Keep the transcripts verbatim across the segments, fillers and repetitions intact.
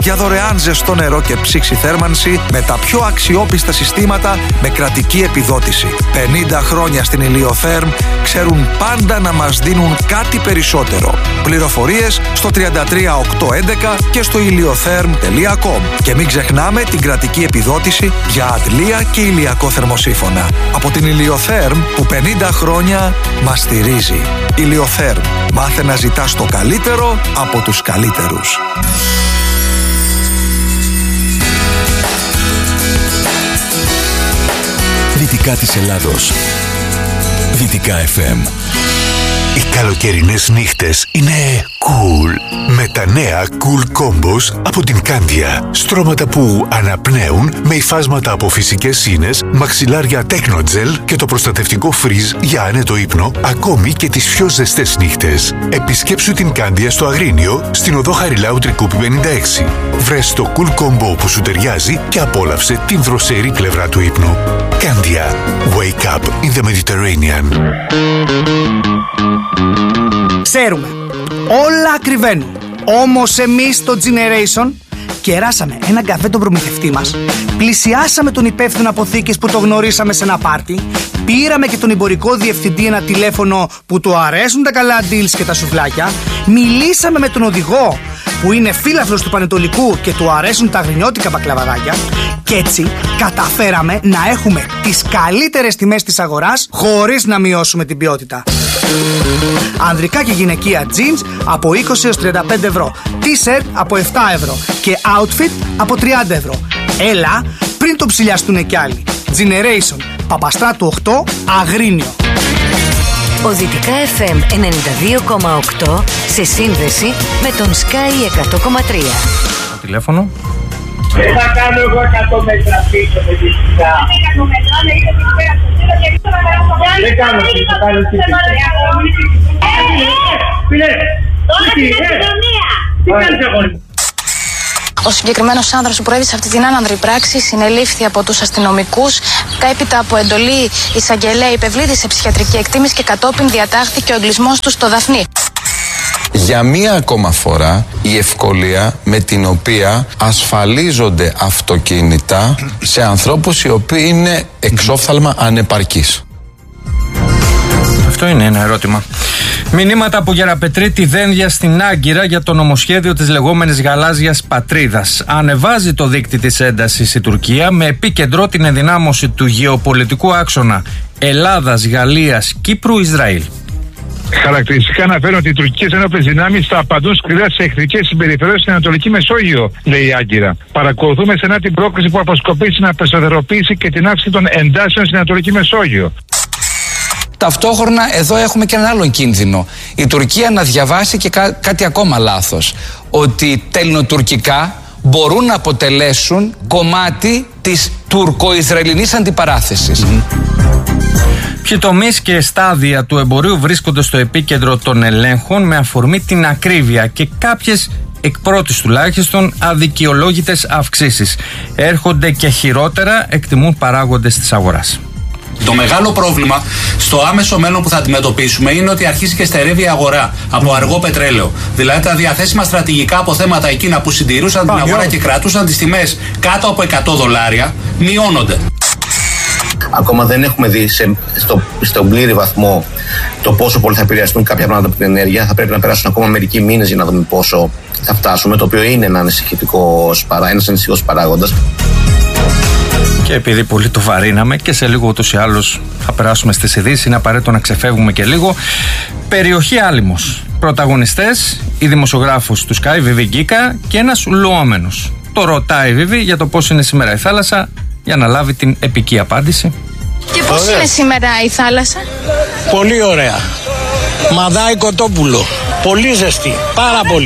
για δωρεάν ζεστό νερό και ψήξη θέρμανση με τα πιο αξιόπιστα συστήματα με κρατική επιδότηση. πενήντα χρόνια στην Ηλιοθέρμ ξέρουν πάντα να μας δίνουν κάτι περισσότερο. Πληροφορίες στο τριάντα τρία οκτακόσια έντεκα και στο ηλιοθέρμ τελεία κομ. Και μην ξεχνάμε την κρατική επιδότηση για αντλία και ηλιακό θερμοσύφωνα. Από την Ηλιοθέρμ που πενήντα χρόνια μας στηρίζει. Ηλιοθέρμ. Μάθε να ζητάς το καλύτερο από τους καλύτερους. Δυτικά της Ελλάδος. Δυτικά εφ εμ. Οι καλοκαιρινές νύχτες είναι cool με τα νέα Cool Combos από την Candia. Στρώματα που αναπνέουν με υφάσματα από φυσικές σύνες, μαξιλάρια Technogel και το προστατευτικό φριζ για άνετο ύπνο, ακόμη και τις πιο ζεστές νύχτες. Επισκέψου την Candia στο Αγρίνιο, στην οδό Χαριλάου Τρικούπη πενήντα έξι. Βρες το Cool Combo που σου ταιριάζει και απόλαυσε την δροσερή πλευρά του ύπνου. Candia. Wake up in the Mediterranean. Ξέρουμε, όλα ακριβένουν. Όμως εμείς στο Generation κεράσαμε έναν καφέ τον προμηθευτή μας, πλησιάσαμε τον υπεύθυνο αποθήκης που το γνωρίσαμε σε ένα πάρτι, πήραμε και τον εμπορικό διευθυντή ένα τηλέφωνο που του αρέσουν τα καλά deals και τα σουβλάκια, μιλήσαμε με τον οδηγό που είναι φίλαθλος του Πανετολικού και του αρέσουν τα αγρινιώτικα μπακλαβαδάκια, και έτσι καταφέραμε να έχουμε τις καλύτερες τιμές της αγοράς χωρίς να μειώσουμε την ποιότητα. Ανδρικά και γυναικεία jeans από είκοσι έως τριάντα πέντε ευρώ, t-shirt από επτά ευρώ και outfit από τριάντα ευρώ. Έλα πριν το ψηλιαστούν κι άλλοι. Generation, Παπαστράτου οκτώ, Αγρίνιο. Ο Δυτικά εφ εμ ενενήντα δύο κόμμα οκτώ σε σύνδεση με τον Sky εκατό κόμμα τρία. Το τηλέφωνο. Δεν θα κάνω εγώ εκατό μέτρα πίσω με τη σειρά. Δεν κάνω πίσω, θα κάνω πίσω. Φίλε, τι κάνεις αγόρι? Ο συγκεκριμένος άνδρας που προέβη σε αυτή την άνανδρη πράξη συνελήφθη από τους αστυνομικούς. Έπειτα από εντολή εισαγγελέα υπευλήθη σε ψυχιατρική εκτίμηση και κατόπιν διατάχθηκε ο εγκλισμός του στο Δαφνί. Για μία ακόμα φορά η ευκολία με την οποία ασφαλίζονται αυτοκίνητα σε ανθρώπους οι οποίοι είναι εξόφθαλμα ανεπαρκείς. Αυτό είναι ένα ερώτημα. Μηνύματα από Γεραπετρίτη Δένδια στην Άγκυρα για το νομοσχέδιο της λεγόμενης γαλάζιας πατρίδας. Ανεβάζει το δείκτη της έντασης η Τουρκία με επίκεντρο την ενδυνάμωση του γεωπολιτικού άξονα Ελλάδας, Γαλλίας, Κύπρου, Ισραήλ. Χαρακτηριστικά αναφέρουν ότι οι τουρκικές ενόπλες δυνάμεις θα απαντούν σκληρά σε εχθρικές συμπεριφορές στην Ανατολική Μεσόγειο, λέει η Άγκυρα. Παρακολουθούμε στενά την πρόκληση που αποσκοπεί στην απεσταθεροποίηση και την αύξηση των εντάσεων στην Ανατολική Μεσόγειο. Ταυτόχρονα εδώ έχουμε και έναν άλλον κίνδυνο. Η Τουρκία να διαβάσει και κά- κάτι ακόμα λάθος. Ότι τελνοτουρκικά μπορούν να αποτελέσουν κομμάτι της τουρκο-ισραηλινής αντιπαράθεσης. Ποιοι τομείς και στάδια του εμπορίου βρίσκονται στο επίκεντρο των ελέγχων με αφορμή την ακρίβεια και κάποιες εκ πρώτης τουλάχιστον αδικαιολόγητες αυξήσεις. Έρχονται και χειρότερα, εκτιμούν παράγοντες της αγοράς. Το μεγάλο πρόβλημα στο άμεσο μέλλον που θα αντιμετωπίσουμε είναι ότι αρχίζει και στερεύει η αγορά από αργό πετρέλαιο. Δηλαδή τα διαθέσιμα στρατηγικά αποθέματα εκείνα που συντηρούσαν την αγορά και κρατούσαν τις τιμές κάτω από εκατό δολάρια μειώνονται. Ακόμα δεν έχουμε δει σε, στο, στον πλήρη βαθμό το πόσο πολύ θα επηρεαστούν κάποια πράγματα από την ενέργεια. Θα πρέπει να περάσουν ακόμα μερικοί μήνες για να δούμε πόσο θα φτάσουμε, το οποίο είναι ένα ανησυχητικός παράγοντας. Και επειδή πολύ το βαρύναμε και σε λίγο ούτως ή άλλως θα περάσουμε στις ειδήσεις, είναι απαραίτητο να ξεφεύγουμε και λίγο. Περιοχή Άλυμος. Πρωταγωνιστές, η δημοσιογράφος του Sky, Βιβί Γκίκα, και ένας λουόμενος. Το ρωτάει η Βιβί για το πώς είναι σήμερα η θάλασσα, για να λάβει την επική απάντηση. Και πώς είναι σήμερα η θάλασσα? Πολύ ωραία. Μαδάει κοτόπουλο. Πολύ ζεστή. Πάρα πολύ.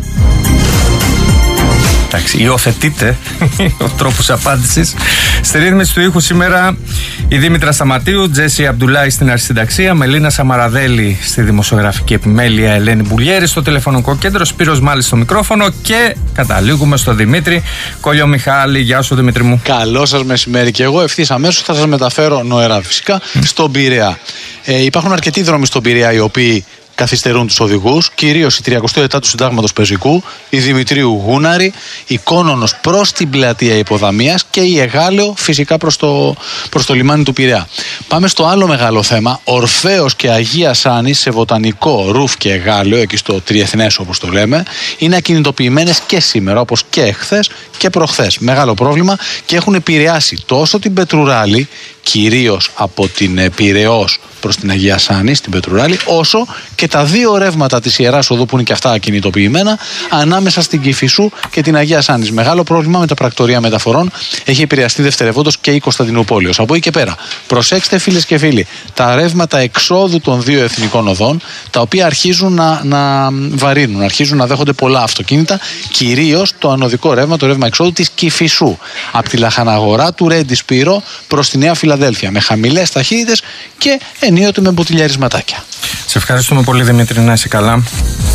Εντάξει, υιοθετείτε ο τρόπος απάντησης. Στη ρύθμιση του ήχου σήμερα η Δήμητρα Σταματίου, Τζέσι Αμπτουλάη στην αρχισυνταξία, Μελίνα Σαμαραδέλη στη δημοσιογραφική επιμέλεια, Ελένη Μπουλιέρη στο τηλεφωνικό κέντρο, Σπύρος Μάλης στο μικρόφωνο και καταλήγουμε στο Δημήτρη Κολιομιχάλη. Γεια σου Δημήτρη μου. Καλό σας μεσημέρι, και εγώ ευθύς αμέσως θα σας μεταφέρω νοερά φυσικά στον Πειραιά. Ε, υπάρχουν αρκετοί δρόμοι στον Πειραιά οι οποίοι καθυστερούν τους οδηγούς, κυρίως η τριακοστή επτά του Συντάγματος Πεζικού, η Δημητρίου Γούναρη, η Κόνονος προς την πλατεία Υποδαμίας και η Εγάλεο φυσικά προς το, προς το λιμάνι του Πειραιά. Πάμε στο άλλο μεγάλο θέμα. Ορφέος και Αγία Σάνης σε Βοτανικό, Ρουφ και Εγάλεο, εκεί στο Τριεθνές όπως το λέμε, είναι ακινητοποιημένες και σήμερα όπως και εχθές και προχθές. Μεγάλο πρόβλημα και έχουν επηρεάσει τόσο την Πετρουράλη, κυρίως από την Πειραιώς προς την Αγία Σάνη, στην Πετρουράλη, όσο και τα δύο ρεύματα της Ιεράς Οδού που είναι και αυτά ακινητοποιημένα ανάμεσα στην Κηφισού και την Αγία Σάνης. Μεγάλο πρόβλημα με τα πρακτορεία μεταφορών. Έχει επηρεαστεί δευτερευόντως και η Κωνσταντινούπολεως. Από εκεί και πέρα, προσέξτε φίλες και φίλοι, τα ρεύματα εξόδου των δύο εθνικών οδών, τα οποία αρχίζουν να, να βαρύνουν, αρχίζουν να δέχονται πολλά αυτοκίνητα, κυρίως το ανωδικό ρεύμα, το ρεύμα εξόδου της Κηφισού, από τη λαχαναγορά του Ρέντι Σπύρο προς τη Νέα Φιλαδέλφια, με χαμηλές ταχύτητες και ενίοτε με μποτιλιαρισματάκια. Σε ευχαριστούμε πολύ, Δημήτρη, να είσαι καλά.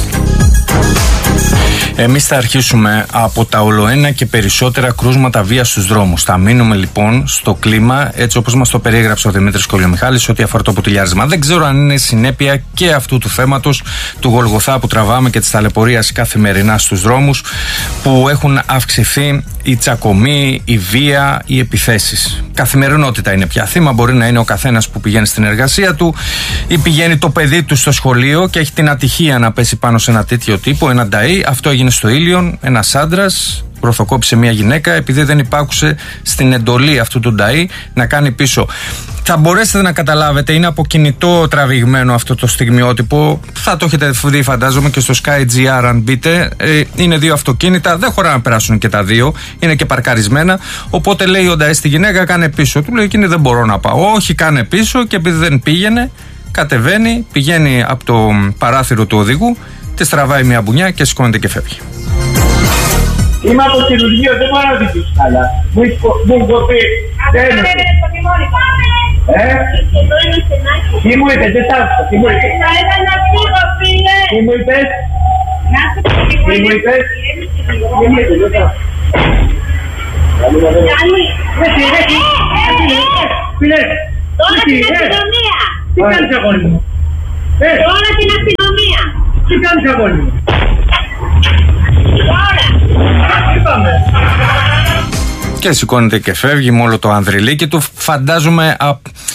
Εμείς θα αρχίσουμε από τα ολοένα και περισσότερα κρούσματα βίας στους δρόμους. Θα μείνουμε λοιπόν στο κλίμα έτσι όπως μας το περιέγραψε ο Δημήτρης Κολιομιχάλης ό,τι αφορά το ποτηλιάρισμα. Δεν ξέρω αν είναι συνέπεια και αυτού του θέματος του Γολγοθά που τραβάμε και της ταλαιπωρίας καθημερινά στους δρόμους, που έχουν αυξηθεί η τσακωμή, η βία, οι επιθέσεις. Καθημερινότητα είναι πια. Θύμα μπορεί να είναι ο καθένας που πηγαίνει στην εργασία του ή πηγαίνει το παιδί του στο σχολείο και έχει την ατυχία να πέσει πάνω σε ένα τέτοιο τύπο, ένα νταΐ. Αυτό έγινε στο Ήλιον. Ένας άντρας προθοκόπησε μια γυναίκα επειδή δεν υπάκουσε στην εντολή αυτού του νταΐ να κάνει πίσω. Θα μπορέσετε να καταλάβετε, είναι από κινητό τραβηγμένο αυτό το στιγμιότυπο. Θα το έχετε δει, φαντάζομαι, και στο SkyGR αν μπείτε. Ε, είναι δύο αυτοκίνητα, δεν χωρά να περάσουν και τα δύο. Είναι και παρκαρισμένα. Οπότε λέει ο νταΐ στη γυναίκα, κάνε πίσω. Του λέει εκείνη, δεν μπορώ να πάω. Όχι, κάνε πίσω. Και επειδή δεν πήγαινε, κατεβαίνει, πηγαίνει από το παράθυρο του οδηγού, της τραβάει μια μπουνιά και σηκώνεται και φεύγει. Είμαι από χειρουργείο, δεν μπορώ να δείξω καλά. Μου είπε, δεν είναι. Ε, τι μου είπες, δεν σ' άκουσα, τι μου είπες. Τι μου είπες. Τι μου είπες. Τι μου είπες, δεν σ' άκουσα. Τώρα την αστυνομία. Τι κάνεις αγόρι μου. Τώρα την αστυνομία. Τι κάνεις αγόρι μου. Και σηκώνεται και φεύγει με όλο το ανδρυλίκι του. Φαντάζομαι α,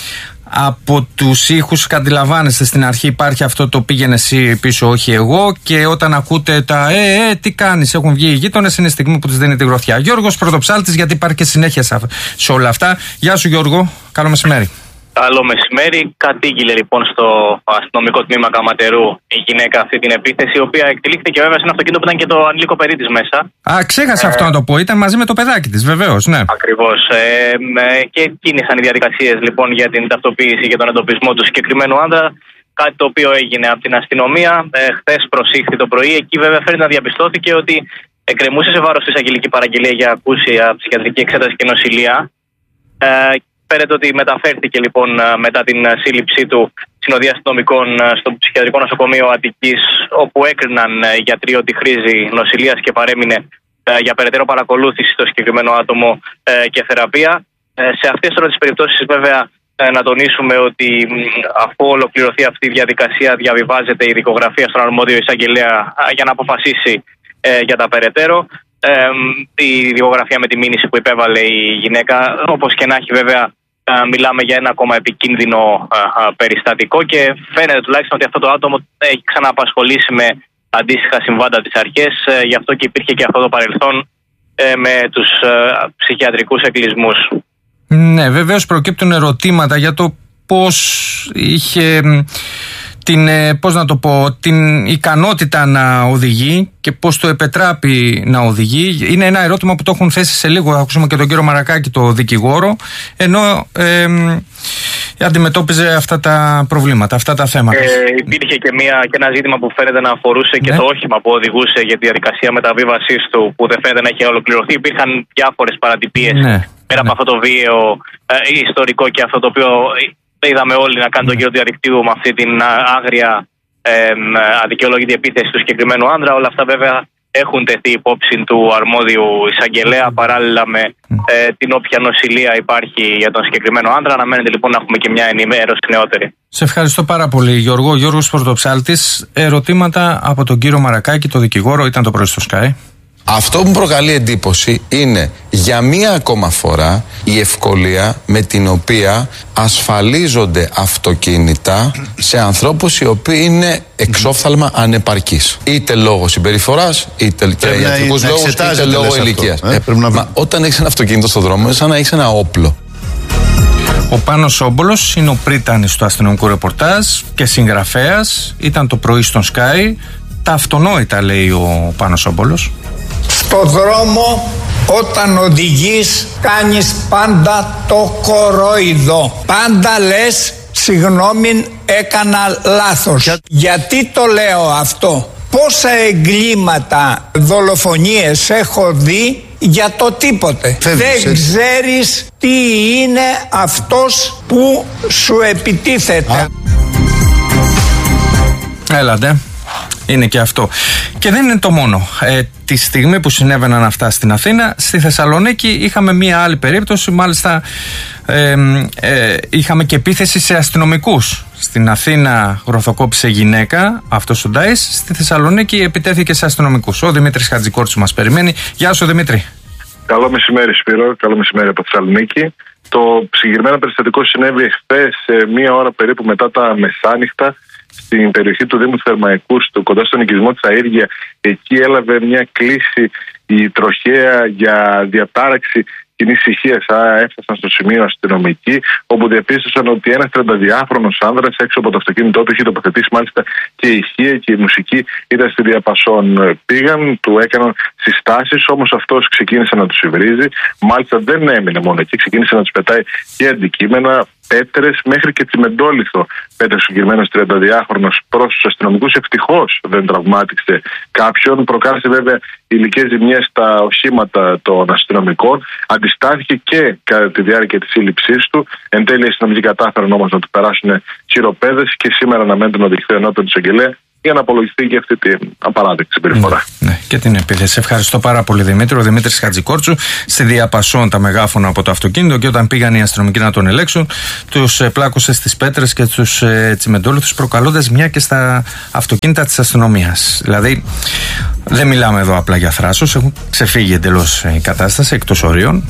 από τους ήχους αντιλαμβάνεστε, στην αρχή υπάρχει αυτό το πήγαινε εσύ πίσω, όχι εγώ. Και όταν ακούτε τα ε, ε, τι κάνεις, έχουν βγει οι γείτονες, είναι η στιγμή που τους δίνει τη γροθιά. Γιώργος Πρωτοψάλτης, γιατί υπάρχει και συνέχεια σε όλα αυτά. Γεια σου Γιώργο, καλό μεσημέρι. Καλό μεσημέρι. Κατήγγειλε λοιπόν στο αστυνομικό τμήμα Καματερού η γυναίκα αυτή την επίθεση, η οποία εκτελήχθηκε βέβαια σε ένα αυτοκίνητο που ήταν και το ανήλικο παιδί της μέσα. Α, ξέχασα ε, αυτό να το πω. Ήταν μαζί με το παιδάκι της, βεβαίως, ναι. Ακριβώς. Ε, ε, και κίνησαν οι διαδικασίες λοιπόν για την ταυτοποίηση και τον εντοπισμό του συγκεκριμένου άντρα. Κάτι το οποίο έγινε από την αστυνομία. Ε, Χθες προσήχθη το πρωί. Εκεί βέβαια φαίνεται να διαπιστώθηκε ότι εκκρεμούσε σε βάρος της αγγελική παραγγελία για ακούσια ψυχιατρική εξέταση και νοσηλεία. Ε, Φαίνεται ότι μεταφέρθηκε λοιπόν μετά την σύλληψή του συνοδεία αστυνομικών στο ψυχιατρικό νοσοκομείο Αττικής, όπου έκριναν οι γιατροί ότι χρήζει νοσηλείας και παρέμεινε για περαιτέρω παρακολούθηση στο συγκεκριμένο άτομο και θεραπεία. Σε αυτές τώρα τις περιπτώσεις βέβαια να τονίσουμε ότι αφού ολοκληρωθεί αυτή η διαδικασία διαβιβάζεται η δικογραφία στον αρμόδιο εισαγγελέα για να αποφασίσει για τα περαιτέρω. Η δικογραφία με τη μήνυση που υπέβαλε η γυναίκα, όπως και να έχει βέβαια μιλάμε για ένα ακόμα επικίνδυνο περιστατικό και φαίνεται τουλάχιστον ότι αυτό το άτομο έχει ξανααπασχολήσει με αντίστοιχα συμβάντα τις αρχές, γι' αυτό και υπήρχε και αυτό το παρελθόν με τους ψυχιατρικούς εκκλεισμούς. Ναι, βεβαίως προκύπτουν ερωτήματα για το πώς είχε την, πώς να το πω, την ικανότητα να οδηγεί και πώς το επετράπει να οδηγεί. Είναι ένα ερώτημα που το έχουν θέσει σε λίγο, θα ακούσουμε και τον κύριο Μαρακάκη, το δικηγόρο, ενώ ε, αντιμετώπιζε αυτά τα προβλήματα, αυτά τα θέματα. Ε, υπήρχε και, μια, και ένα ζήτημα που φαίνεται να αφορούσε ναι. και το όχημα που οδηγούσε για τη διαδικασία μεταβίβασής του, που δεν φαίνεται να έχει ολοκληρωθεί. Υπήρχαν διάφορες παρατυπίες ναι. πέρα ναι. από αυτό το βίαιο ε, ιστορικό και αυτό το οποίο είδαμε όλοι να κάνουν τον γύρο του διαδικτύου με αυτή την άγρια ε, αδικαιολόγητη επίθεση του συγκεκριμένου άντρα. Όλα αυτά βέβαια έχουν τεθεί υπόψη του αρμόδιου εισαγγελέα παράλληλα με ε, την όποια νοσηλεία υπάρχει για τον συγκεκριμένο άντρα. Αναμένεται λοιπόν να έχουμε και μια ενημέρωση νεότερη. Σε ευχαριστώ πάρα πολύ, Γιώργο. Γιώργος Πορτοψάλτης. Ερωτήματα από τον κύριο Μαρακάκη, το δικηγόρο. Ήταν το πρωί στο Sky. Αυτό που μου προκαλεί εντύπωση είναι για μία ακόμα φορά η ευκολία με την οποία ασφαλίζονται αυτοκίνητα σε ανθρώπους οι οποίοι είναι εξόφθαλμα ανεπαρκείς. Είτε λόγω συμπεριφοράς, είτε για ιατρικούς λόγους, είτε λόγω ηλικίας. Ε, ε, να... Μα όταν έχεις ένα αυτοκίνητο στον δρόμο, είναι σαν να έχεις ένα όπλο. Ο Πάνος Όμπολος είναι ο πρίτανης του αστυνομικού ρεπορτάζ και συγγραφέας. Ήταν το πρωί στον Sky. Τα αυτονόητα, λέει ο Πάνος Όμπολος. Στο δρόμο όταν οδηγείς κάνεις πάντα το κορόιδο. Πάντα λες συγγνώμη έκανα λάθος. Για... Γιατί το λέω αυτό? Πόσα εγκλήματα, δολοφονίες έχω δει για το τίποτε. Φεύγεις, δεν έτσι. Ξέρεις τι είναι αυτός που σου επιτίθεται. Α. Έλατε. Είναι και αυτό. Και δεν είναι το μόνο. Ε, τη στιγμή που συνέβαιναν αυτά στην Αθήνα, στη Θεσσαλονίκη είχαμε μία άλλη περίπτωση. Μάλιστα ε, ε, είχαμε και επίθεση σε αστυνομικούς. Στην Αθήνα γροθοκόπησε γυναίκα, αυτός ο Ντάις. Στη Θεσσαλονίκη επιτέθηκε σε αστυνομικούς. Ο Δημήτρης Χατζικόρτσου μας περιμένει. Γεια σου, Δημήτρη. Καλό μεσημέρι, Σπύρο. Καλό μεσημέρι από Θεσσαλονίκη. Το συγκεκριμένο περιστατικό συνέβη εχθές, μία ώρα περίπου μετά τα μεσάνυχτα, στην περιοχή του Δήμου Θερμαϊκού, στο, κοντά στον οικισμό της Αΐργεια. Εκεί έλαβε μια κλήση η τροχέα για διατάραξη κοινής ησυχίας. Έφτασαν στο σημείο αστυνομικοί, όπου διαπίστωσαν ότι ένας τριανταδυάχρονος άνδρας έξω από το αυτοκίνητό του είχε τοποθετήσει μάλιστα και ηχεία και η μουσική ήταν στη διαπασόν. Πήγαν, του έκαναν συστάσεις, όμως αυτός ξεκίνησε να τους υβρίζει. Μάλιστα δεν έμεινε μόνο εκεί, ξεκίνησε να τους πετάει και αντικείμενα, πέτρες, μέχρι και τσιμεντόλιθο. Πέτρες ο συγκεκριμένος τριανταδυάχρονος προς τους αστυνομικούς. Ευτυχώς δεν τραυμάτισε κάποιον. Προκάλεσε βέβαια υλικές ζημιές στα οχήματα των αστυνομικών. Αντιστάθηκε και κατά τη διάρκεια της σύλληψής του. Εν τέλει οι αστυνομικοί κατάφεραν όμως να του περάσουν χειροπέδες και σήμερα αναμένεται να οδηγηθεί ενώπιον του εισαγγελέα για να απολογιστεί και αυτή την απαράδεκτη συμπεριφορά. Ναι, ναι, και την επίθεση. Ευχαριστώ πάρα πολύ, Δημήτρη. Ο Δημήτρης Χατζικόρτσου στη διαπασόν τα μεγάφωνα από το αυτοκίνητο και όταν πήγαν οι αστυνομικοί να τον ελέγξουν, τους ε, πλάκωσε στις πέτρες και τους ε, τσιμεντόλιθους, προκαλώντας μια και στα αυτοκίνητα της αστυνομίας. Δηλαδή, δεν μιλάμε εδώ απλά για θράσος, έχουν ξεφύγει εντελώς η κατάσταση, εκτός ορίων.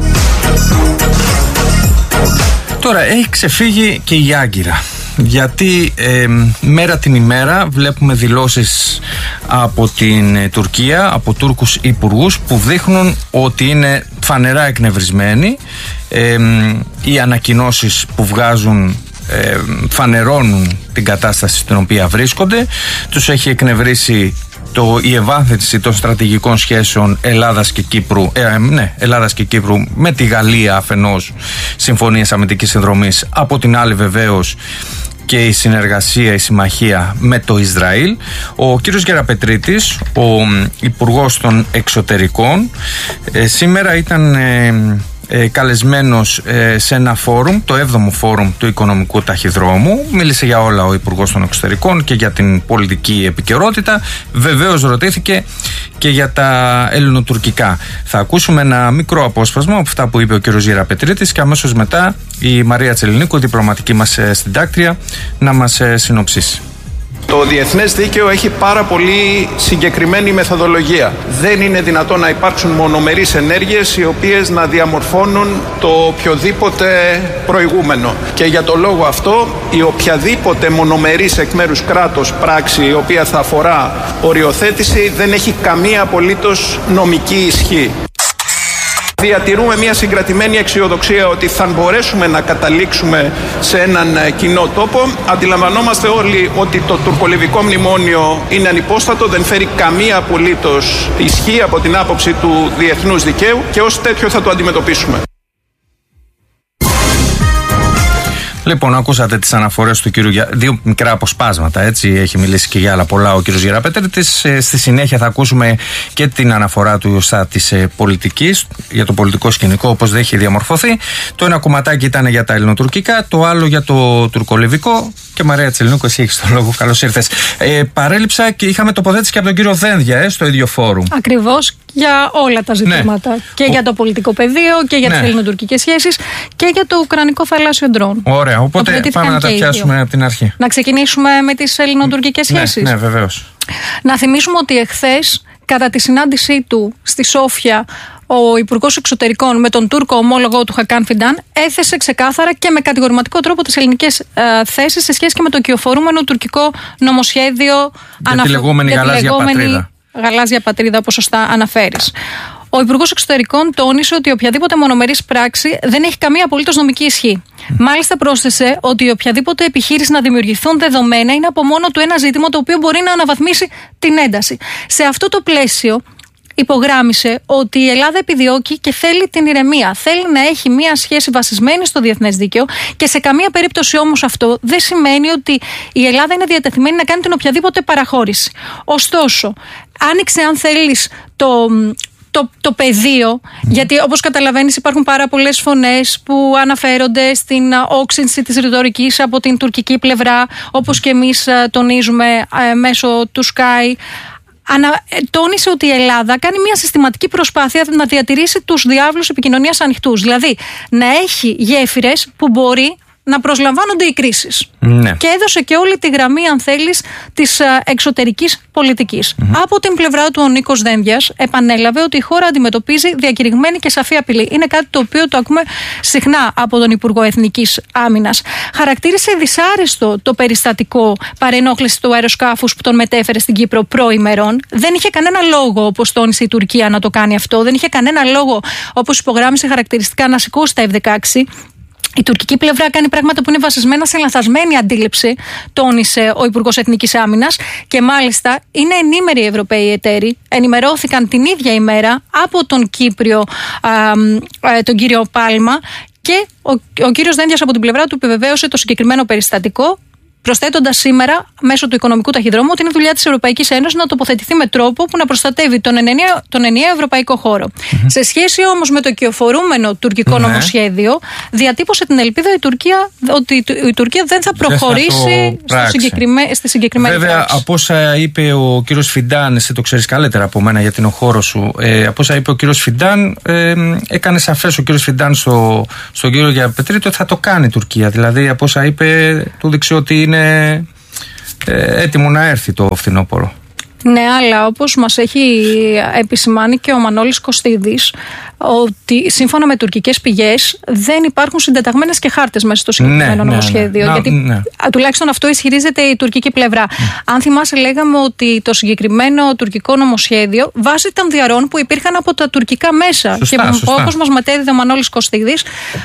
Τώρα έχει ξεφύγει και η Άγκυρα. Γιατί ε, μέρα την ημέρα βλέπουμε δηλώσεις από την ε, Τουρκία, από Τούρκους υπουργούς που δείχνουν ότι είναι φανερά εκνευρισμένοι. Ε, οι ανακοινώσεις που βγάζουν ε, φανερώνουν την κατάσταση στην οποία βρίσκονται. Τους έχει εκνευρίσει το, η ευάθυνση των στρατηγικών σχέσεων Ελλάδας και Κύπρου, ε, ναι, Ελλάδας και Κύπρου με τη Γαλλία αφενός, συμφωνίες αμυντικής συνδρομής, από την άλλη βεβαίως και η συνεργασία, η συμμαχία με το Ισραήλ. Ο κύριος Γεραπετρίτης, ο Υπουργός των Εξωτερικών, ε, σήμερα ήταν ε, ε, καλεσμένος ε, σε ένα φόρουμ, το έβδομο φόρουμ του Οικονομικού Ταχυδρόμου. Μίλησε για όλα ο Υπουργός των Εξωτερικών και για την πολιτική επικαιρότητα. Βεβαίως ρωτήθηκε και για τα ελληνοτουρκικά. Θα ακούσουμε ένα μικρό απόσπασμα από αυτά που είπε ο κύριος Γεραπετρίτης και αμέσως μετά η Μαρία Τσελινίκου, διπλωματική μας συντάκτρια, να μας συνοψίσει. Το διεθνές δίκαιο έχει πάρα πολύ συγκεκριμένη μεθοδολογία. Δεν είναι δυνατόν να υπάρξουν μονομερείς ενέργειες οι οποίες να διαμορφώνουν το οποιοδήποτε προηγούμενο. Και για το λόγο αυτό η οποιαδήποτε μονομερής εκ μέρους κράτος πράξη η οποία θα αφορά οριοθέτηση δεν έχει καμία απολύτως νομική ισχύ. Διατηρούμε μια συγκρατημένη αισιοδοξία ότι θα μπορέσουμε να καταλήξουμε σε έναν κοινό τόπο. Αντιλαμβανόμαστε όλοι ότι το τουρκολιβικό μνημόνιο είναι ανυπόστατο, δεν φέρει καμία απολύτως ισχύ από την άποψη του διεθνούς δικαίου και ως τέτοιο θα το αντιμετωπίσουμε. Λοιπόν, ακούσατε τις αναφορές του κύριου Γερα... δύο μικρά αποσπάσματα, έτσι, έχει μιλήσει και για άλλα πολλά ο κύριος Γεραπετρίτης. Ε, στη συνέχεια θα ακούσουμε και την αναφορά του στα της ε, πολιτικής, για το πολιτικό σκηνικό, όπως δεν έχει διαμορφωθεί. Το ένα κομματάκι ήταν για τα ελληνοτουρκικά, το άλλο για το τουρκολιβικό. Και Μαρία Τσιλινούκου, εσύ έχεις το λόγο. Καλώς ήρθες. Ε, παρέλειψα και είχαμε τοποθέτηση και από τον κύριο Δένδια, ε, στο ίδιο φόρουμ. Ακριβώς, για όλα τα ζητήματα. Ναι. Και ο... για το πολιτικό πεδίο και για ναι. τις ελληνοτουρκικές σχέσεις και για το ουκρανικό θαλάσσιο ντρόν. Ωραία, οπότε πάμε να τα πιάσουμε από την αρχή. Να ξεκινήσουμε με τις ελληνοτουρκικές ναι, σχέσεις. Ναι, βεβαίως. Να θυμίσουμε ότι εχθές, κατά τη συνάντησή του στη Σόφια, ο Υπουργός Εξωτερικών με τον Τούρκο ομόλογο του Χακάν Φιντάν έθεσε ξεκάθαρα και με κατηγορηματικό τρόπο τις ελληνικές ε, θέσεις σε σχέση και με το κυοφορούμενο τουρκικό νομοσχέδιο για αναφ... τη λεγόμενη για γαλάζια τη λεγόμενη πατρίδα. Γαλάζια πατρίδα, όπως σωστά αναφέρεις. Ο Υπουργός Εξωτερικών τόνισε ότι οποιαδήποτε μονομερής πράξη δεν έχει καμία απολύτως νομική ισχύ. Mm. Μάλιστα πρόσθεσε ότι οποιαδήποτε επιχείρηση να δημιουργηθούν δεδομένα είναι από μόνο του ένα ζήτημα το οποίο μπορεί να αναβαθμίσει την ένταση. Σε αυτό το πλαίσιο υπογράμμισε ότι η Ελλάδα επιδιώκει και θέλει την ηρεμία. Θέλει να έχει μια σχέση βασισμένη στο διεθνές δίκαιο και σε καμία περίπτωση όμως αυτό δεν σημαίνει ότι η Ελλάδα είναι διατεθειμένη να κάνει την οποιαδήποτε παραχώρηση. Ωστόσο, άνοιξε αν θέλεις το... Το, το πεδίο, mm. γιατί όπως καταλαβαίνεις υπάρχουν πάρα πολλές φωνές που αναφέρονται στην όξυνση της ρητορικής από την τουρκική πλευρά, όπως και εμείς τονίζουμε ε, μέσω του Sky. Ανα, τόνισε ότι η Ελλάδα κάνει μια συστηματική προσπάθεια να διατηρήσει τους διάβλους επικοινωνίας ανοιχτούς, δηλαδή να έχει γέφυρες που μπορεί να προσλαμβάνονται οι κρίσεις. Ναι. Και έδωσε και όλη τη γραμμή, αν θέλεις, της εξωτερικής πολιτικής. Mm-hmm. Από την πλευρά του ο Νίκος Δένδιας επανέλαβε ότι η χώρα αντιμετωπίζει διακηρυγμένη και σαφή απειλή. Είναι κάτι το οποίο το ακούμε συχνά από τον Υπουργό Εθνικής Άμυνας. Χαρακτήρισε δυσάρεστο το περιστατικό παρενόχληση του αεροσκάφους που τον μετέφερε στην Κύπρο προημερών. Δεν είχε κανένα λόγο, όπως τόνισε η Τουρκία, να το κάνει αυτό. Δεν είχε κανένα λόγο, όπως υπογράμμισε χαρακτηριστικά, να σηκώσει τα εφ δεκαέξι. Η τουρκική πλευρά κάνει πράγματα που είναι βασισμένα σε λανθασμένη αντίληψη, τόνισε ο Υπουργός Εθνικής Άμυνας, και μάλιστα είναι ενήμεροι οι Ευρωπαίοι εταίροι. Ενημερώθηκαν την ίδια ημέρα από τον Κύπριο, α, α, τον κύριο Πάλμα, και ο, ο κύριος Δένδιας από την πλευρά του επιβεβαίωσε το συγκεκριμένο περιστατικό, προσθέτοντας σήμερα μέσω του οικονομικού ταχυδρόμου ότι είναι δουλειά της Ευρωπαϊκής Ένωσης να τοποθετηθεί με τρόπο που να προστατεύει τον ενιαίο, τον ενιαίο ευρωπαϊκό χώρο. Mm-hmm. Σε σχέση όμως με το κυοφορούμενο τουρκικό mm-hmm. νομοσχέδιο, διατύπωσε την ελπίδα η Τουρκία ότι η Τουρκία δεν θα προχωρήσει στο συγκεκριμέ, στη συγκεκριμένη Βέβαια, πράξη. Από όσα είπε ο κύριος Φιντάν, εσύ το ξέρεις καλύτερα από μένα γιατί είναι ο χώρος σου, ε, από όσα είπε ο κύριος Φιντάν, ε, έκανε σαφές ο κύριος Φιντάν στο, στον κύριο Γεραπετρίτη ότι θα το κάνει η Τουρκία. Δηλαδή, από όσα είπε, του δείξε ότι είναι είναι ε, έτοιμο να έρθει το φθινόπωρο. Ναι, αλλά όπως μας έχει επισημάνει και ο Μανώλης Κωστίδης, ότι σύμφωνα με τουρκικές πηγές δεν υπάρχουν συντεταγμένες και χάρτες μέσα στο συγκεκριμένο ναι, νομοσχέδιο. Ναι, ναι. Γιατί ναι. τουλάχιστον αυτό ισχυρίζεται η τουρκική πλευρά. Mm. Αν θυμάσαι, λέγαμε ότι το συγκεκριμένο τουρκικό νομοσχέδιο βάσει των διαρρών που υπήρχαν από τα τουρκικά μέσα. Σωστά, και όπως μας μετέδιδε ο Μανώλης Κωστίδης,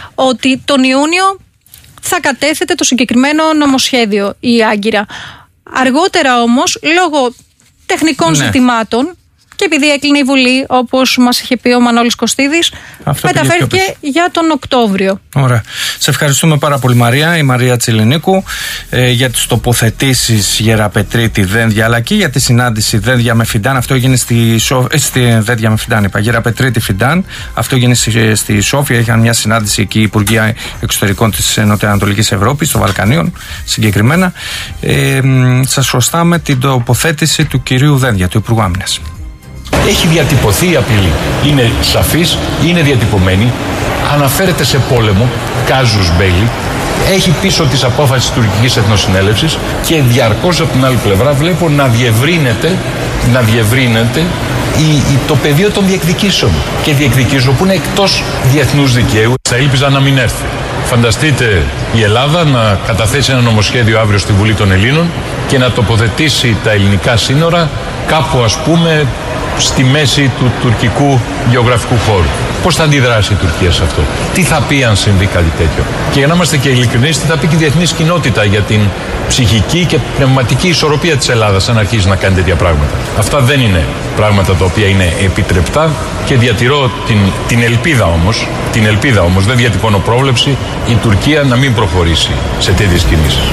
ότι τον Ιούνιο θα κατέθετε το συγκεκριμένο νομοσχέδιο η Άγκυρα. Αργότερα όμως, λόγω τεχνικών ναι. ζητημάτων, και επειδή έκλεινε η Βουλή, όπως μας είχε πει ο Μανώλης Κωστίδης, αυτό μεταφέρθηκε για τον Οκτώβριο. Ωραία. Σε ευχαριστούμε πάρα πολύ, Μαρία, η Μαρία Τσιλινίκου, ε, για τις τοποθετήσεις Γεραπετρίτη Δένδια, αλλά και για τη συνάντηση Δένδια με Φιντάν. Αυτό έγινε στη, Σο... ε, στη Δένδια με Φιντάν, είπα. Γεραπετρίτη Φιντάν. Αυτό έγινε στη, στη Σόφια. Είχαν μια συνάντηση εκεί οι Υπουργοί Εξωτερικών της Νοτιοανατολικής Ευρώπης, των Βαλκανίων συγκεκριμένα. Ε, σας χρωστάμε την τοποθέτηση του κυρίου Δένδια, του Υπουργού Άμυνας. Έχει διατυπωθεί η απειλή. Είναι σαφής, είναι διατυπωμένη. Αναφέρεται σε πόλεμο, κάζους μπέλι. Έχει πίσω της απόφασης της τουρκικής εθνοσυνέλευσης και διαρκώς από την άλλη πλευρά βλέπω να διευρύνεται, να διευρύνεται η, η, το πεδίο των διεκδικήσεων. Και διεκδικήσεων που είναι εκτός διεθνούς δικαίου. Θα ήλπιζα να μην έρθει. Φανταστείτε η Ελλάδα να καταθέσει ένα νομοσχέδιο αύριο στη Βουλή των Ελλήνων και να τοποθετήσει τα ελληνικά σύνορα κάπου, ας πούμε, στη μέση του τουρκικού γεωγραφικού χώρου. Πώς θα αντιδράσει η Τουρκία σε αυτό? Τι θα πει αν συμβεί κάτι τέτοιο? Και για να είμαστε και ειλικρινείς, τι θα πει και η διεθνής κοινότητα για την ψυχική και πνευματική ισορροπία της Ελλάδας αν αρχίσει να κάνει τέτοια πράγματα? Αυτά δεν είναι πράγματα τα οποία είναι επιτρεπτά και διατηρώ την, την ελπίδα όμως, την ελπίδα όμως, δεν διατυπώνω πρόβλεψη, η Τουρκία να μην προχωρήσει σε τέτοιες κινήσεις.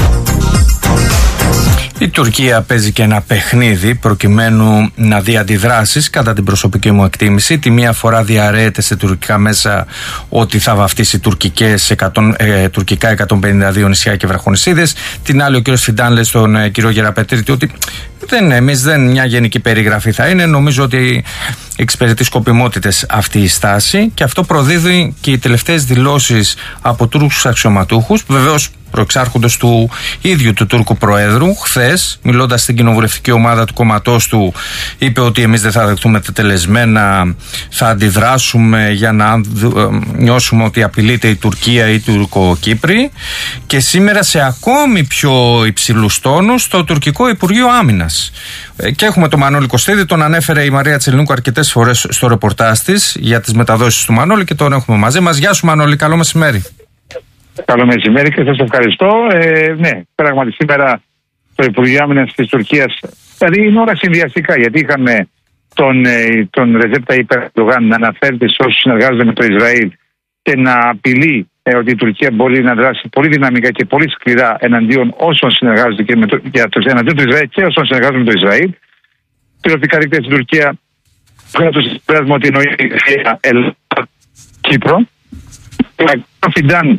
Η Τουρκία παίζει και ένα παιχνίδι προκειμένου να δει αντιδράσεις, κατά την προσωπική μου εκτίμηση. Τη μία φορά διαρρέεται σε τουρκικά μέσα ότι θα βαφτίσει τουρκικές, ε, τουρκικά εκατόν πενήντα δύο νησιά και βραχονησίδες. Την άλλη ο κ. Φιντάν λέει στον ε, κ. Γεραπετρίτη ότι δεν, εμείς δεν μια γενική περιγραφή θα είναι. Νομίζω ότι εξυπηρετεί σκοπιμότητες αυτή η στάση και αυτό προδίδει και οι τελευταίες δηλώσεις από Τούρκους αξιωματούχους, βεβαίως προεξάρχοντος του ίδιου του Τούρκου Προέδρου. Χθες, μιλώντας στην κοινοβουλευτική ομάδα του κόμματός του, είπε ότι εμείς δεν θα δεχτούμε τετελεσμένα, θα αντιδράσουμε για να νιώσουμε ότι απειλείται η Τουρκία ή οι Τουρκοκύπροι. Και σήμερα σε ακόμη πιο υψηλούς τόνους στο τουρκικό Υπουργείο Άμυνας. Και έχουμε τον Μανώλη Κωστίδη, τον ανέφερε η Μαρία Τσελινούκου αρκετές φορές στο ρεπορτάζ της για τις μεταδόσεις του Μανώλη και τον έχουμε μαζί μας. Γεια σου Μανώλη, καλό μεσημέρι. Καλό μεσημέρι και σας ευχαριστώ. Ε, ναι, πράγματι σήμερα το Υπουργείο Άμυνας της Τουρκίας, δηλαδή είναι ώρα συνδυαστικά, γιατί είχαμε τον, τον Ρετζέπ Ταγιπ Ερντογάν να αναφέρεται σε όσους συνεργάζονται με το Ισραήλ και να απειλεί ε, ότι η Τουρκία μπορεί να δράσει πολύ δυναμικά και πολύ σκληρά εναντίον όσων συνεργάζονται και με το, για το, εναντίον του Ισραήλ και όσων συνεργάζονται με το Ισραήλ. Πυροπτικά ρήπια στην Τουρκία, πρέπει να το συμπεράσουμε ότι εννοεί Ελλάδα, Κύπρο. Ο Φιντάν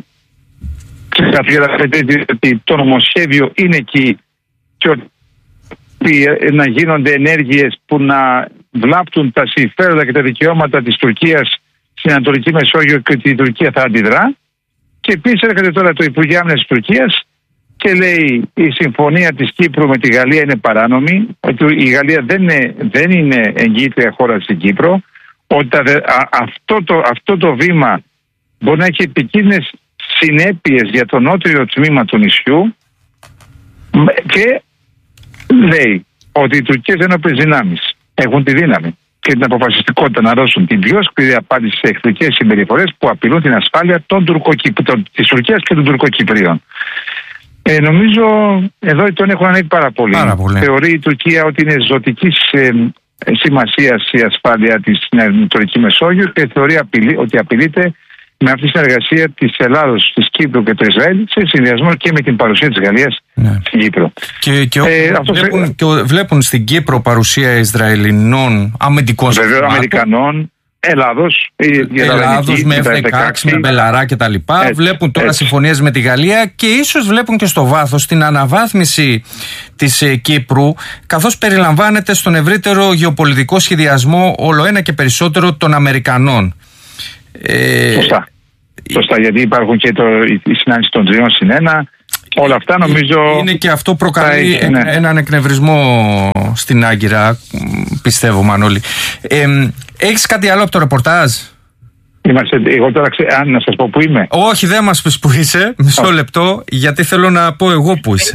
ότι το νομοσχέδιο είναι εκεί και ότι να γίνονται ενέργειες που να βλάπτουν τα συμφέροντα και τα δικαιώματα της Τουρκίας στην Ανατολική Μεσόγειο και ότι η Τουρκία θα αντιδρά. Και επίσης έρχεται τώρα το Υπουργείο Άμυνας της Τουρκίας και λέει η συμφωνία της Κύπρου με τη Γαλλία είναι παράνομη, ότι η Γαλλία δεν είναι, δεν είναι εγγυήτρια χώρα στην Κύπρο, ότι α, αυτό, το, αυτό το βήμα μπορεί να έχει επικίνδυνες συνέπειες για το νότιο τμήμα του νησιού και λέει ότι οι τουρκικές ένοπλες δυνάμεις έχουν τη δύναμη και την αποφασιστικότητα να δώσουν την πιο σκληρή απάντηση σε εχθρικές συμπεριφορές που απειλούν την ασφάλεια των Τουρκοκυπ... των... της Τουρκίας και των Τουρκοκυπρίων. Ε, νομίζω εδώ τον έχουν ανέβει πάρα πολύ. Πάρα πολύ. Θεωρεί η Τουρκία ότι είναι ζωτικής ε, σημασίας η ασφάλεια της στην Ανατολική Μεσόγειο και θεωρεί απειλή, ότι απειλείται με αυτή τη συνεργασία της Ελλάδος, της Κύπρου και του Ισραήλ σε συνδυασμό και με την παρουσία της Γαλλίας ναι. στην Κύπρο. Και, και, ε, βλέπουν, σε... και βλέπουν στην Κύπρο παρουσία Ισραηλινών αμυντικών Βεβαίως Αμερικανών, Ελλάδος, Ελλάδος με εφ δεκαέξι, με Μπελαρά κτλ. Βλέπουν τώρα συμφωνίες με τη Γαλλία και ίσως βλέπουν και στο βάθος την αναβάθμιση της ε, Κύπρου, καθώς περιλαμβάνεται στον ευρύτερο γεωπολιτικό σχεδιασμό όλο ένα και περισσότερο των Αμερικανών. Ε... Σωστά. Σωστά, γιατί υπάρχουν και το, η συνάντηση των τριών συν ένα. Όλα αυτά νομίζω. Είναι και αυτό προκαλεί έχει, ναι. έναν εκνευρισμό στην Άγκυρα, πιστεύω, Μανώλη. Ε, έχεις κάτι άλλο από το ρεπορτάζ? Είμαστε, εγώ τώρα ξέρω, αν να σας πω που είμαι. Όχι, δεν μας πεις που είσαι. Μισό oh. λεπτό, γιατί θέλω να πω εγώ που είσαι.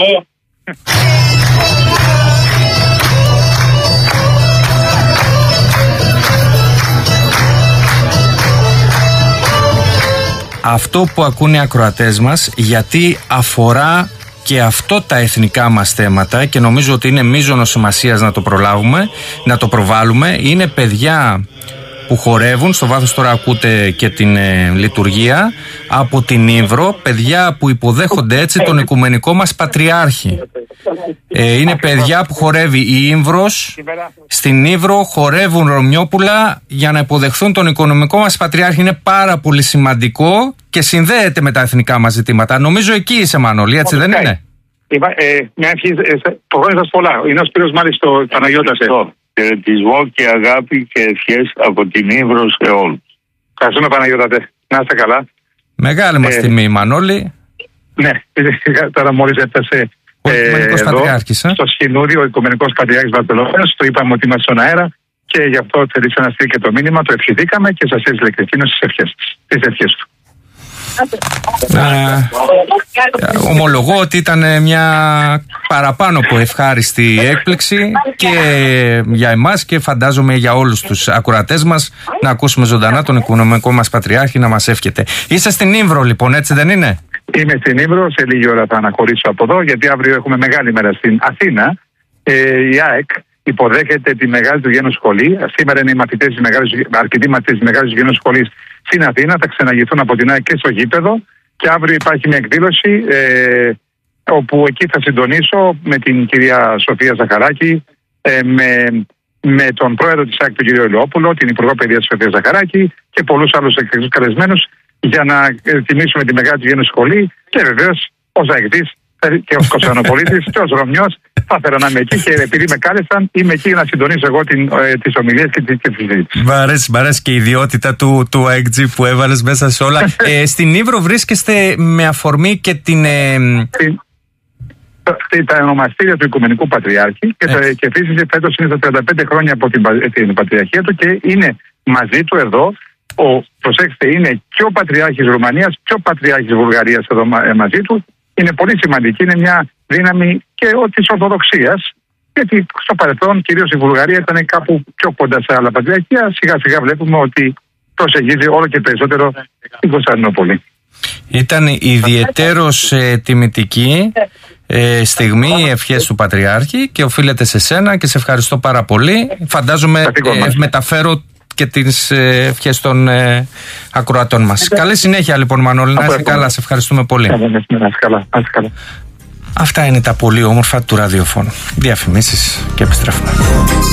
Αυτό που ακούνε οι ακροατές μας, γιατί αφορά και αυτό τα εθνικά μας θέματα και νομίζω ότι είναι μείζωνος σημασίας να το προλάβουμε, να το προβάλλουμε. Είναι παιδιά που χορεύουν, στο βάθος τώρα ακούτε και την ε, λειτουργία, από την Ύβρο, παιδιά που υποδέχονται έτσι τον οικουμενικό μας Πατριάρχη. Ε, είναι παιδιά που χορεύει η Ύβρος, στην Ύβρο χορεύουν Ρωμιόπουλα για να υποδεχθούν τον οικονομικό μας Πατριάρχη. Είναι πάρα πολύ σημαντικό και συνδέεται με τα εθνικά μας ζητήματα. Νομίζω εκεί είσαι, Μανώλη, έτσι δεν είναι? Μια ευχή, το χρόνια σας πολλά. Είναι ο Σπύρος Μάλης στο Παναγιώτας. Χαιρετισμό και αγάπη και ευχές από την Ύβρο σε όλους. Ευχαριστούμε, Παναγιώτατε. Να είστε καλά. Μεγάλη μας ε, τιμή, Μανώλη. Ναι, τώρα μόλις έφτασε ο Οικουμενικός Πατριάρχης. Ε? Στο Σχοινούδιο, ο Οικουμενικός Πατριάρχης Βαρκελόνης. Το είπαμε ότι είμαστε στον αέρα και γι' αυτό θέλησα να στείλει και το μήνυμα. Το ευχηθήκαμε και σας έστειλε και εκείνος τις ευχές του. Ε, ομολογώ ότι ήταν μια παραπάνω από ευχάριστη έκπληξη και για εμάς και φαντάζομαι για όλους τους ακροατές μας να ακούσουμε ζωντανά τον οικονομικό μας πατριάρχη να μας εύχεται. Είσαι στην Ήμβρο λοιπόν, έτσι δεν είναι? Είμαι στην Ήμβρο, σε λίγη ώρα θα αναχωρήσω από εδώ, γιατί αύριο έχουμε μεγάλη μέρα στην Αθήνα. Ε, η ΑΕΚ υποδέχεται τη μεγάλη του γένου σχολή. Σήμερα είναι οι μαθητές, οι μεγάλες, αρκετοί μαθητές της μεγάλης του γένου σχολής στην Αθήνα. Θα ξεναγηθούν από την ΑΕΚ και στο γήπεδο. Και αύριο υπάρχει μια εκδήλωση ε, όπου εκεί θα συντονίσω με την κυρία Σοφία Ζαχαράκη, ε, με, με τον πρόεδρο της ΑΕΚ, τον κύριο Ελαιόπουλο, την Υπουργό Παιδείας της Σοφία Ζαχαράκη και πολλούς άλλους καλεσμένους για να τιμήσουμε τη μεγάλη του γένου σχολή και βεβαίως ως αεκτής και ως Κωνσταντινοπολίτης και ως Ρωμιός θα ήθελα να είμαι εκεί και επειδή με κάλεσαν είμαι εκεί να συντονίσω εγώ την, ε, τις ομιλίες και τη συζήτηση. Μ' αρέσει, μ' αρέσει και η ιδιότητα του, του ΑΕΚΤΖΙ που έβαλες μέσα σε όλα. ε, στην Ήμβρο βρίσκεστε με αφορμή και την... Ε... τα ονομαστήρια του Οικουμενικού Πατριάρχη και, ε. και επίσης φέτος είναι τα τριάντα πέντε χρόνια από την, την Πατριαρχία του και είναι μαζί του εδώ. Ο, προσέξτε, είναι και ο Πατριάρχης Ρουμανίας και ο Πατριάρχης Βουλγαρίας εδώ μαζί του. Είναι πολύ σημαντική, είναι μια δύναμη και της Ορθοδοξίας. Γιατί στο παρελθόν κυρίως η Βουλγαρία ήταν κάπου πιο κοντά σε άλλα πατριαρχία. Σιγά σιγά βλέπουμε ότι προσεγγίζει όλο και περισσότερο την Κωνσταντινούπολη. Ήταν ιδιαιτέρως ε, τιμητική ε, στιγμή οι ευχές του Πατριάρχη και οφείλεται σε σένα και σε ευχαριστώ πάρα πολύ. Φαντάζομαι ε, μεταφέρω και τις ευχές των ε, ακροατών μας. Καλή συνέχεια λοιπόν Μανώλη, να είσαι καλά, σε ευχαριστούμε πολύ. Καλά, καλά. Αυτά είναι τα πολύ όμορφα του ραδιοφώνου. Διαφημίσεις και επιστρέφουμε.